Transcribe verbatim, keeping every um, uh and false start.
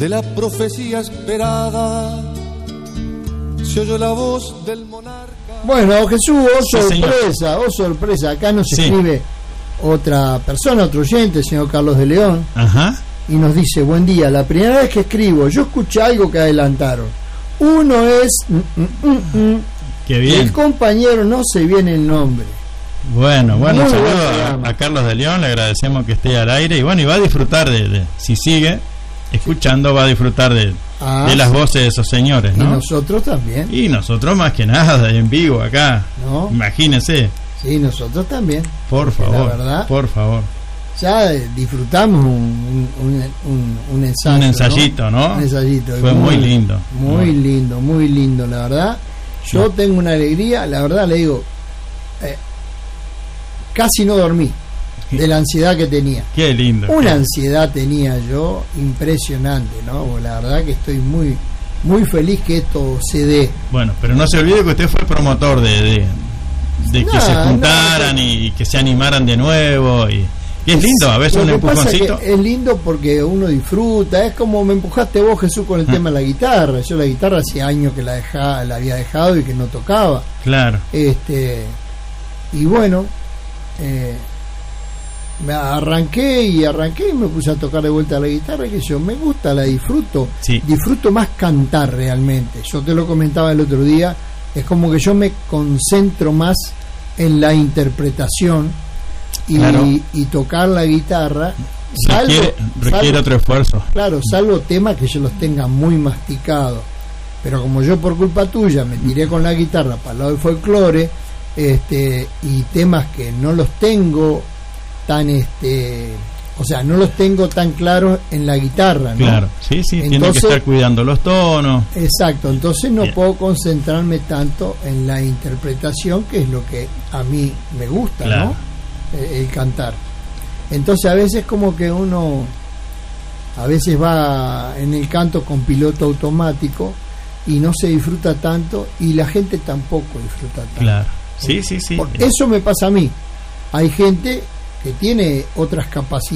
de la profecía esperada, se oyó la voz del monarca. Bueno, Jesús, oh Sí, sorpresa, señor. oh sorpresa. Acá nos Sí. escribe otra persona, otro oyente, el señor Carlos de León, Ajá. y nos dice: buen día, la primera vez que escribo, yo escuché algo que adelantaron. Uno es mm, mm, mm, mm, Qué y el bien. compañero no se viene el nombre. Bueno, bueno, un Muy buen saludo programa. a, a Carlos de León, le agradecemos que esté al aire y bueno, y va a disfrutar de, de si sigue escuchando, va a disfrutar de, Ah, de las sí. voces de esos señores, Y ¿no? nosotros también, Y nosotros más que nada, en vivo acá, ¿no? imagínense, Sí, nosotros también. por Porque favor, la verdad, por favor. ya eh, disfrutamos un, un, un, un ensayo, Un ensayito, ¿no? Un ensayito. Fue muy lindo. Muy Muy. lindo, muy lindo, la verdad. Yo Sí. tengo una alegría, la verdad le digo, eh, casi no dormí de la ansiedad que tenía. Qué lindo. Una qué- ansiedad tenía yo impresionante, ¿no? Porque la verdad que estoy muy muy feliz que esto se dé. Bueno, pero no se olvide que usted fue promotor de, de, de que No, se no, juntaran no. y que se animaran de nuevo y, y es lindo, a veces Lo un que pasa es empujoncito. que es lindo porque uno disfruta, es como me empujaste vos, Jesús, con el Ah. tema de la guitarra. Yo la guitarra hacía años que la dejaba, la había dejado y que no tocaba. Claro. Este y bueno, eh, me arranqué y arranqué y me puse a tocar de vuelta la guitarra, que yo me gusta, la disfruto. Sí. Disfruto más cantar realmente. Yo te lo comentaba el otro día, es como que yo me concentro más en la interpretación y, Claro. y tocar la guitarra. Salvo, Requiere, requiere salvo- otro esfuerzo. Claro, salvo temas que yo los tenga muy masticados. Pero como yo por culpa tuya me tiré con la guitarra para el lado del folclore, este, y temas que no los tengo tan, este, o sea, no los tengo tan claros en la guitarra, ¿no? Claro, sí, sí, tiene que Entonces- estar cuidando los tonos. Exacto, entonces no Bien. puedo concentrarme tanto en la interpretación, que es lo que a mí me gusta, Claro. ¿no? Eh, el cantar. Entonces a veces como que uno a veces va en el canto con piloto automático y no se disfruta tanto y la gente tampoco disfruta tanto. Claro. Sí, sí, sí. Por eso me pasa a mí. Hay gente que tiene otras capacidades